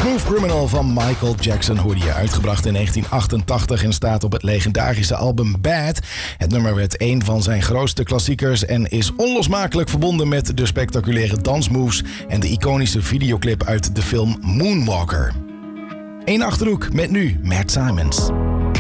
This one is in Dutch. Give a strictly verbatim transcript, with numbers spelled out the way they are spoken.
Smooth Criminal van Michael Jackson hoorde je, uitgebracht in negentien achtentachtig en staat op het legendarische album Bad. Het nummer werd een van zijn grootste klassiekers en is onlosmakelijk verbonden met de spectaculaire dansmoves en de iconische videoclip uit de film Moonwalker. Eén Achterhoek met nu Matt Simons.